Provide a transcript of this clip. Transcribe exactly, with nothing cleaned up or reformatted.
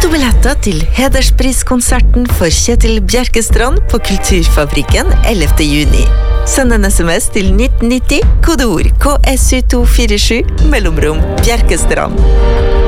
to billetter til hederspriskonserten for Kjetil Bjerkestrand på Kulturfabrikken ellevte juni. Send en sms til nitten nitti, kodeord K S U to fire sju, mellomrom Bjerkestrand.